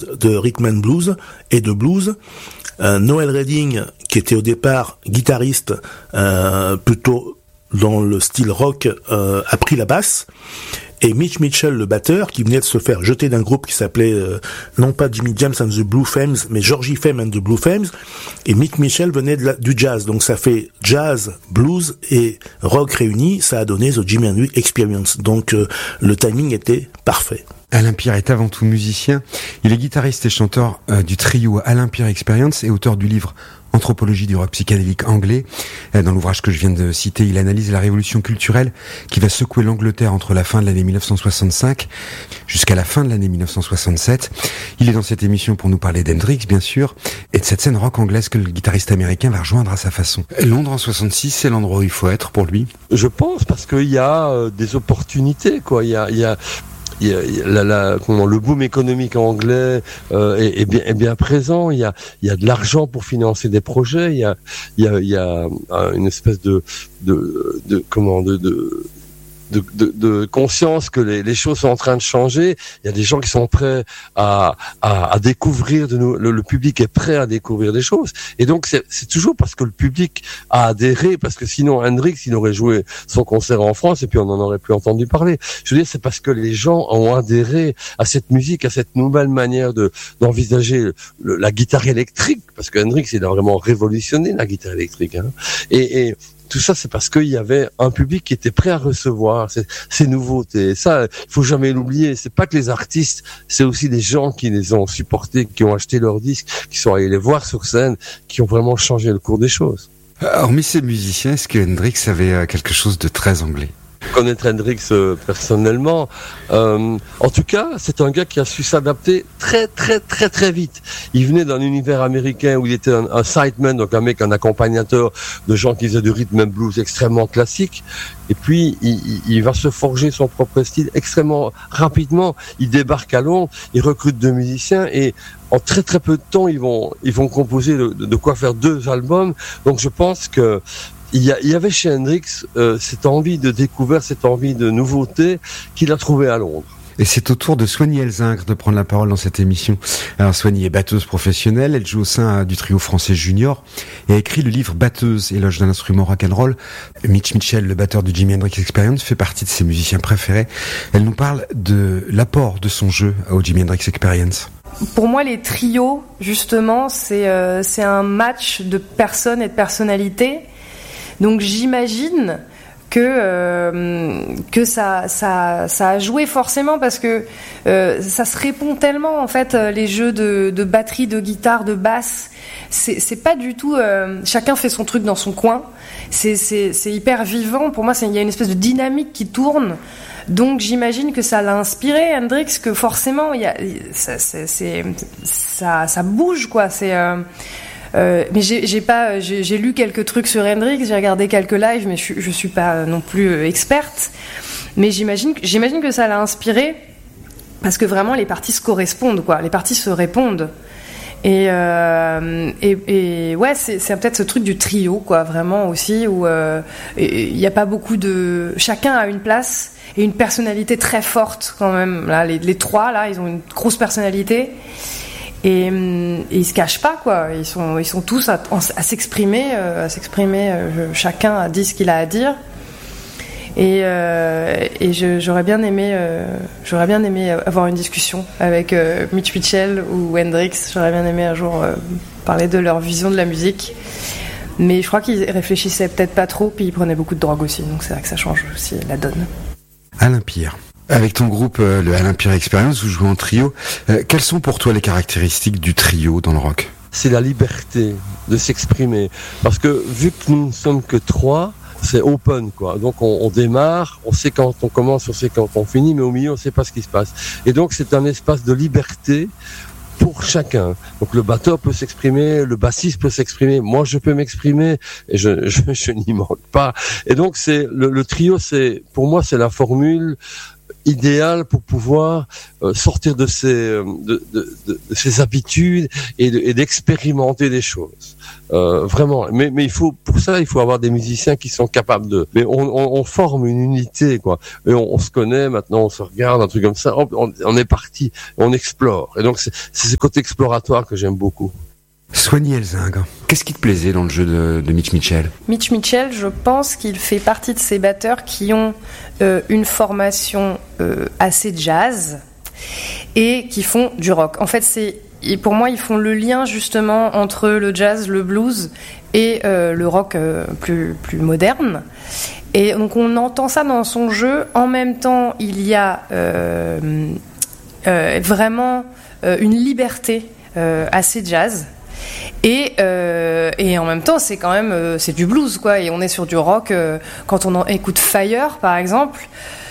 de rhythm and blues et de blues. Noel Redding, qui était au départ guitariste plutôt dans le style rock, a pris la basse. Et Mitch Mitchell, le batteur, qui venait de se faire jeter d'un groupe qui s'appelait non pas Jimmy James and the Blue Femmes, mais Georgie Fame and the Blue Femmes. Et Mitch Mitchell venait du jazz, donc ça fait jazz, blues et rock réunis. Ça a donné The Jimi Hendrix Experience. Donc le timing était parfait. Alain Pierre est avant tout musicien. Il est guitariste et chanteur du trio Alain Pierre Experience et auteur du livre Anthropologie du rock psychédélique anglais. Dans l'ouvrage que je viens de citer, il analyse la révolution culturelle qui va secouer l'Angleterre entre la fin de l'année 1965 jusqu'à la fin de l'année 1967. Il est dans cette émission pour nous parler d'Hendrix, bien sûr, et de cette scène rock anglaise que le guitariste américain va rejoindre à sa façon. Londres en 66, c'est l'endroit où il faut être pour lui. Je pense, parce qu'il y a des opportunités, quoi. Il y a le boom économique anglais est bien présent. Il y a de l'argent pour financer des projets. Il y a une espèce de conscience que les choses sont en train de changer. Il y a des gens qui sont prêts à découvrir le public est prêt à découvrir des choses. Et donc c'est toujours parce que le public a adhéré, parce que sinon Hendrix, il aurait joué son concert en France et puis on n'en aurait plus entendu parler. Je veux dire, c'est parce que les gens ont adhéré à cette musique, à cette nouvelle manière d'envisager la guitare électrique, parce que Hendrix, il a vraiment révolutionné la guitare électrique, hein. Et tout ça, c'est parce qu'il y avait un public qui était prêt à recevoir ces nouveautés. Et ça, il faut jamais l'oublier. C'est pas que les artistes, c'est aussi des gens qui les ont supportés, qui ont acheté leurs disques, qui sont allés les voir sur scène, qui ont vraiment changé le cours des choses. Hormis ces musiciens, est-ce que Hendrix avait quelque chose de très anglais ? Connaître Hendrix personnellement, en tout cas, c'est un gars qui a su s'adapter très très très très vite. Il venait d'un univers américain où il était un sideman, donc un accompagnateur de gens qui faisaient du rhythm and blues extrêmement classique. Et puis il va se forger son propre style extrêmement rapidement. Il débarque à Londres, il recrute 2 musiciens et en très très peu de temps ils vont composer de quoi faire 2 albums. Donc je pense que il y avait chez Hendrix cette envie de découverte, cette envie de nouveauté qu'il a trouvée à Londres. Et c'est au tour de Soigny Elzingre de prendre la parole dans cette émission. Alors Soigny est batteuse professionnelle, elle joue au sein du trio français Junior et a écrit le livre Batteuse, éloge d'un instrument rock'n'roll. Mitch Mitchell, le batteur du Jimi Hendrix Experience, fait partie de ses musiciens préférés. Elle nous parle de l'apport de son jeu au Jimi Hendrix Experience. Pour moi, les trios, justement, c'est un match de personnes et de personnalités. Donc j'imagine que ça a joué forcément parce que ça se répond tellement en fait, les jeux de batterie, de guitare, de basse, c'est pas du tout chacun fait son truc dans son coin, c'est hyper vivant. Pour moi, il y a une espèce de dynamique qui tourne. Donc j'imagine que ça l'a inspiré Hendrix, que forcément ça bouge quoi, mais j'ai lu quelques trucs sur Hendrix, j'ai regardé quelques lives, mais je suis pas non plus experte. Mais j'imagine que ça l'a inspiré parce que vraiment les parties se correspondent quoi, les parties se répondent. Et ouais, c'est peut-être ce truc du trio quoi, vraiment aussi où il y a pas beaucoup de, chacun a une place et une personnalité très forte quand même. Là, les 3 là, ils ont une grosse personnalité. Et ils se cachent pas quoi, ils sont tous à s'exprimer, chacun a dit ce qu'il a à dire. Et j'aurais bien aimé avoir une discussion avec Mitch Mitchell ou Hendrix. J'aurais bien aimé un jour parler de leur vision de la musique. Mais je crois qu'ils réfléchissaient peut-être pas trop, puis ils prenaient beaucoup de drogue aussi, donc c'est vrai que ça change aussi la donne. Alain Pierre. Avec ton groupe, le Alain Pierre Experience, vous jouez en trio. Quelles sont pour toi les caractéristiques du trio dans le rock ? C'est la liberté de s'exprimer. Parce que vu que nous ne sommes que 3, c'est open, quoi. Donc on démarre, on sait quand on commence, on sait quand on finit, mais au milieu, on ne sait pas ce qui se passe. Et donc c'est un espace de liberté pour chacun. Donc le batteur peut s'exprimer, le bassiste peut s'exprimer, moi je peux m'exprimer, et je n'y manque pas. Et donc c'est le trio, pour moi c'est la formule idéal pour pouvoir sortir de ces habitudes et d'expérimenter des choses. Vraiment. Mais il faut avoir des musiciens qui sont capables de. Mais on forme une unité, quoi. Et on se connaît maintenant, on se regarde, un truc comme ça. On est parti, on explore. Et donc c'est ce côté exploratoire que j'aime beaucoup. Soigny Elzingre, qu'est-ce qui te plaisait dans le jeu de Mitch Mitchell ? Mitch Mitchell, je pense qu'il fait partie de ces batteurs qui ont une formation assez jazz et qui font du rock. En fait, pour moi, ils font le lien justement entre le jazz, le blues et le rock plus moderne. Et donc on entend ça dans son jeu. En même temps, il y a vraiment une liberté assez jazz. Et en même temps, c'est quand même c'est du blues, quoi. Et on est sur du rock. Quand on écoute Fire, par exemple.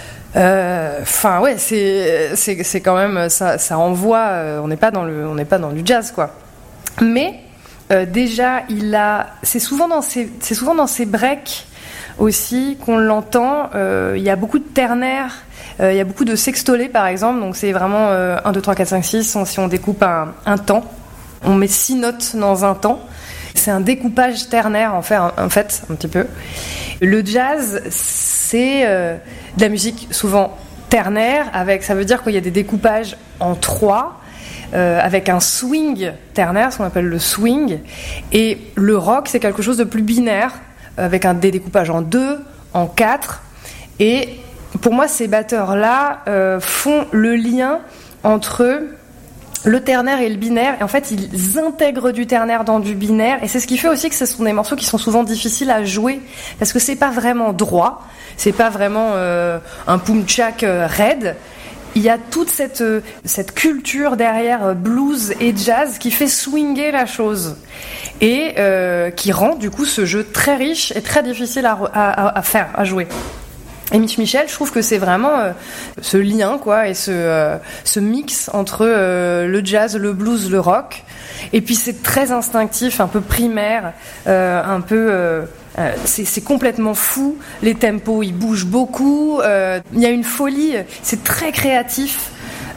Enfin ouais, c'est quand même ça envoie. On n'est pas dans du jazz, quoi. Mais déjà, c'est souvent dans ces breaks aussi qu'on l'entend. Il y a beaucoup de ternaires. Il y a beaucoup de sextolés, par exemple. Donc c'est vraiment 1, 2, 3, 4, 5, 6. Si on découpe un temps. On met 6 notes dans un temps. C'est un découpage ternaire, en fait, un petit peu. Le jazz, c'est de la musique souvent ternaire, ça veut dire qu'il y a des découpages en 3, avec un swing ternaire, ce qu'on appelle le swing. Et le rock, c'est quelque chose de plus binaire, avec des découpages en 2, en 4. Et pour moi, ces batteurs-là font le lien entre le ternaire et le binaire, et en fait ils intègrent du ternaire dans du binaire, et c'est ce qui fait aussi que ce sont des morceaux qui sont souvent difficiles à jouer, parce que c'est pas vraiment droit, c'est pas vraiment un pum-tchak raide. Il y a toute cette culture derrière blues et jazz qui fait swinger la chose, et qui rend du coup ce jeu très riche et très difficile à jouer. Et Mitch Mitchell, je trouve que c'est vraiment ce lien, quoi, et ce mix entre le jazz, le blues, le rock. Et puis c'est très instinctif, un peu primaire, un peu. C'est complètement fou. Les tempos, ils bougent beaucoup. Il y a une folie. C'est très créatif.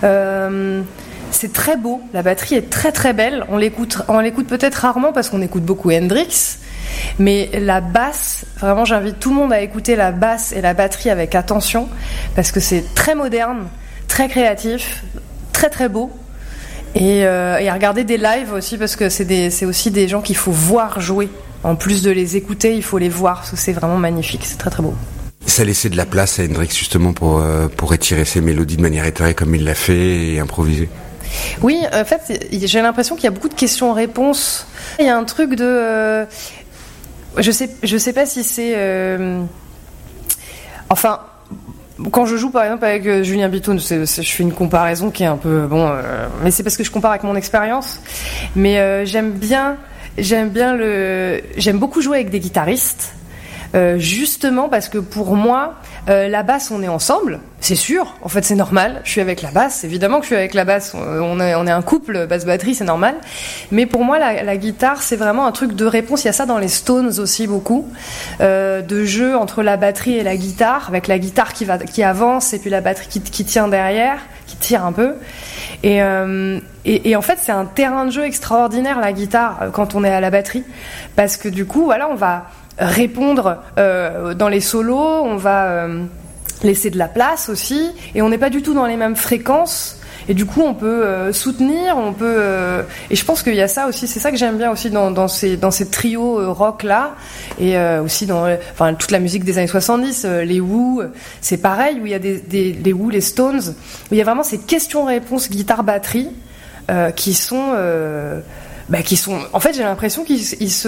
C'est très beau. La batterie est très très belle. On l'écoute peut-être rarement parce qu'on écoute beaucoup Hendrix. Mais la basse, vraiment j'invite tout le monde à écouter la basse et la batterie avec attention, parce que c'est très moderne, très créatif, très très beau, et à regarder des lives aussi, parce que c'est aussi des gens qu'il faut voir jouer. En plus de les écouter, il faut les voir, parce que c'est vraiment magnifique, c'est très très beau. Ça laissait de la place à Hendrix justement pour étirer ses mélodies de manière éthérée comme il l'a fait, et improviser. Oui, en fait j'ai l'impression qu'il y a beaucoup de questions-réponses. Il y a un truc de... Je sais pas si c'est... Enfin, quand je joue par exemple avec Julien Bitoun, je fais une comparaison qui est un peu... mais c'est parce que je compare avec mon expérience. Mais j'aime beaucoup jouer avec des guitaristes. Justement parce que pour moi, la basse, on est ensemble, c'est sûr, en fait c'est normal, je suis avec la basse, évidemment que je suis avec la basse, on est un couple, basse-batterie, c'est normal, mais pour moi la guitare c'est vraiment un truc de réponse. Il y a ça dans les Stones aussi beaucoup, de jeu entre la batterie et la guitare, avec la guitare qui avance et puis la batterie qui tient derrière, qui tire un peu, et en fait c'est un terrain de jeu extraordinaire la guitare quand on est à la batterie, parce que du coup voilà, on va répondre dans les solos, on va laisser de la place aussi, et on n'est pas du tout dans les mêmes fréquences, et du coup on peut soutenir, et je pense qu'il y a ça aussi, c'est ça que j'aime bien aussi dans ces trios rock là, et aussi dans toute la musique des années 70, les Who, c'est pareil, où il y a les Who, les Stones, où il y a vraiment ces questions-réponses guitare-batterie qui sont en fait j'ai l'impression qu'ils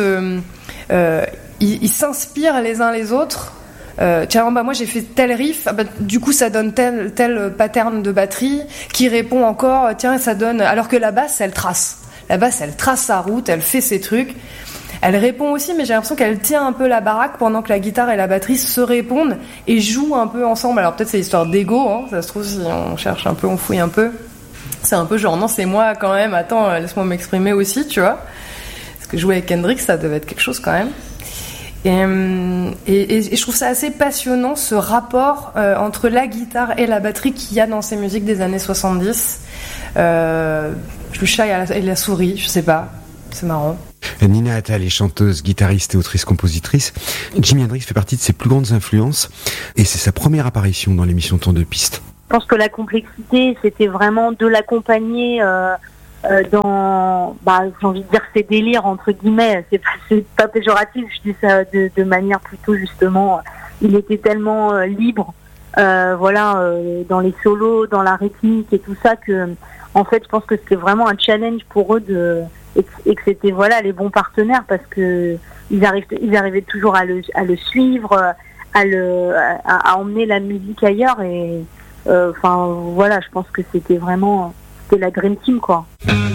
s'inspirent les uns les autres. Tiens, moi j'ai fait tel riff, du coup ça donne tel pattern de batterie qui répond encore, tiens ça donne, alors que la basse elle trace sa route, elle fait ses trucs, elle répond aussi, mais j'ai l'impression qu'elle tient un peu la baraque pendant que la guitare et la batterie se répondent et jouent un peu ensemble. Alors peut-être c'est histoire d'ego, hein, ça se trouve si on cherche un peu, on fouille un peu, c'est un peu genre non c'est moi quand même, attends laisse-moi m'exprimer aussi, tu vois, parce que jouer avec Hendrix ça devait être quelque chose quand même. Et je trouve ça assez passionnant, ce rapport entre la guitare et la batterie qu'il y a dans ces musiques des années 70. Le chat et la souris, je sais pas, c'est marrant. Nina Attal est chanteuse, guitariste et autrice-compositrice. Jimi Hendrix fait partie de ses plus grandes influences et c'est sa première apparition dans l'émission Tour de piste. Je pense que la complexité, c'était vraiment de l'accompagner dans, j'ai envie de dire ses délires entre guillemets. C'est pas péjoratif, je dis ça de manière plutôt justement. Il était tellement libre, dans les solos, dans la rythmique et tout ça que, en fait, je pense que c'était vraiment un challenge pour eux et que c'était les bons partenaires parce que ils arrivaient toujours à le suivre, à emmener la musique ailleurs et je pense que c'était la Dream Team, quoi.